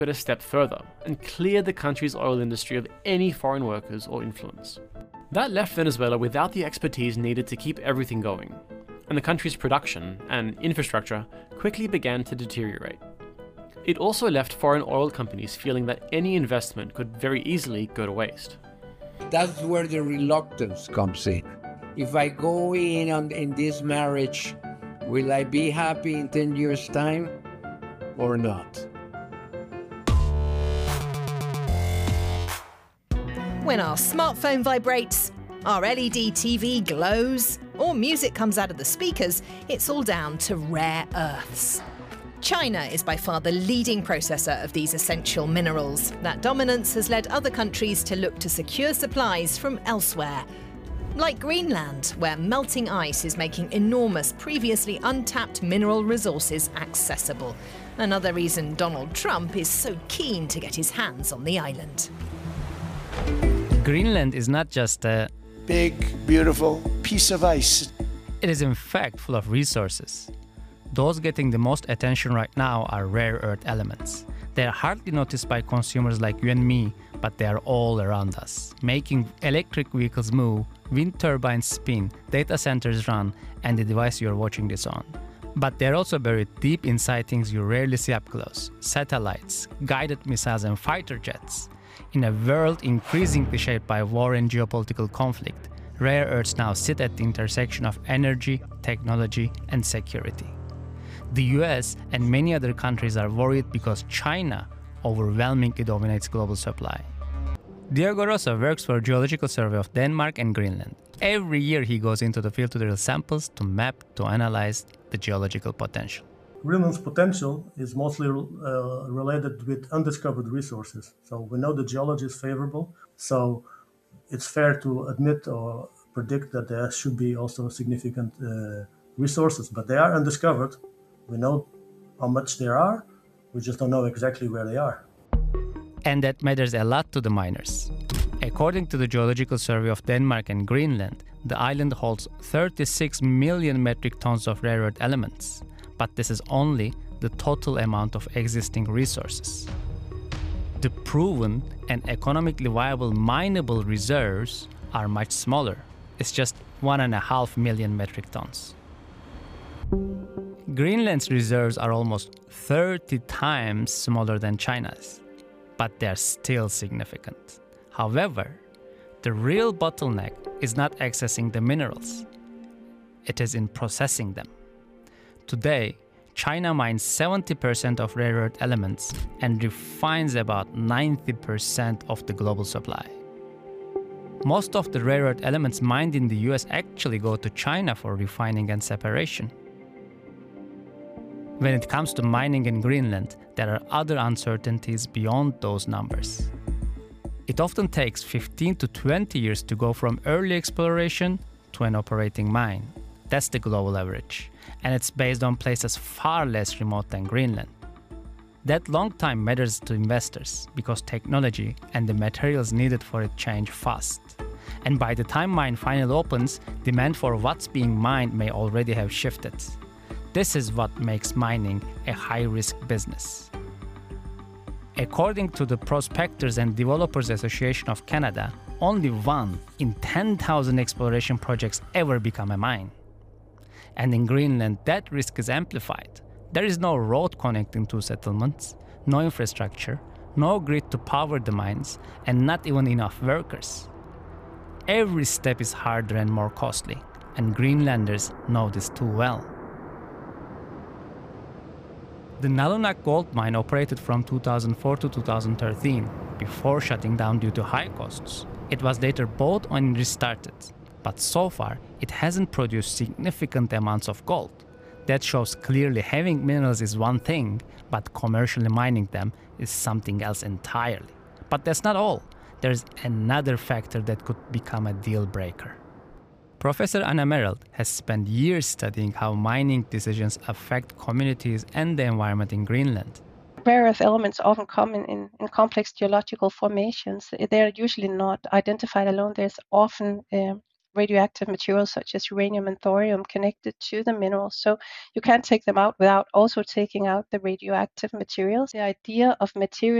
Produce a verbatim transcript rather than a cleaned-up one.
but a step further and cleared the country's oil industry of any foreign workers or influence. That left Venezuela without the expertise needed to keep everything going, and the country's production and infrastructure quickly began to deteriorate. It also left foreign oil companies feeling that any investment could very easily go to waste. That's where the reluctance comes in. If I go in on, in this marriage, will I be happy in ten years' time or not? When our smartphone vibrates, our L E D T V glows, or music comes out of the speakers, it's all down to rare earths. China is by far the leading processor of these essential minerals. That dominance has led other countries to look to secure supplies from elsewhere. Like Greenland, where melting ice is making enormous, previously untapped mineral resources accessible. Another reason Donald Trump is so keen to get his hands on the island. Greenland is not just a big, beautiful piece of ice. It is in fact full of resources. Those getting the most attention right now are rare earth elements. They are hardly noticed by consumers like you and me, but they are all around us, making electric vehicles move, wind turbines spin, data centers run, and the device you are watching this on. But they're also buried deep inside things you rarely see up close: satellites, guided missiles, and fighter jets. In a world increasingly shaped by war and geopolitical conflict, rare earths now sit at the intersection of energy, technology, and security. The U S and many other countries are worried because China overwhelmingly dominates global supply. Diogo Rosa works for Geological Survey of Denmark and Greenland. Every year he goes into the field to drill samples, to map, to analyze the geological potential. Greenland's potential is mostly uh, related with undiscovered resources. So we know the geology is favorable, so it's fair to admit or predict that there should be also significant uh, resources, but they are undiscovered. We know how much there are, we just don't know exactly where they are. And that matters a lot to the miners. According to the Geological Survey of Denmark and Greenland, the island holds thirty-six million metric tons of rare earth elements. But this is only the total amount of existing resources. The proven and economically viable mineable reserves are much smaller. It's just one and a half million metric tons. Greenland's reserves are almost thirty times smaller than China's, but they're still significant. However, the real bottleneck is not accessing the minerals. It is in processing them. Today, China mines seventy percent of rare earth elements and refines about ninety percent of the global supply. Most of the rare earth elements mined in the U S actually go to China for refining and separation. When it comes to mining in Greenland, there are other uncertainties beyond those numbers. It often takes fifteen to twenty years to go from early exploration to an operating mine. That's the global average, and it's based on places far less remote than Greenland. That long time matters to investors because technology and the materials needed for it change fast. And by the time mine finally opens, demand for what's being mined may already have shifted. This is what makes mining a high-risk business. According to the Prospectors and Developers Association of Canada, only one in ten thousand exploration projects ever become a mine. And in Greenland, that risk is amplified. There is no road connecting two settlements, no infrastructure, no grid to power the mines, and not even enough workers. Every step is harder and more costly, and Greenlanders know this too well. The Nalunaq gold mine operated from two thousand four to two thousand thirteen, before shutting down due to high costs. It was later bought and restarted, but so far it hasn't produced significant amounts of gold. That shows clearly having minerals is one thing, but commercially mining them is something else entirely. But that's not all. There's another factor that could become a deal breaker. Professor Anna Merrill has spent years studying how mining decisions affect communities and the environment in Greenland. Rare earth elements often come in, in, in complex geological formations. They are usually not identified alone. There's often uh, radioactive materials such as uranium and thorium connected to the minerals. So you can't take them out without also taking out the radioactive materials. The idea of material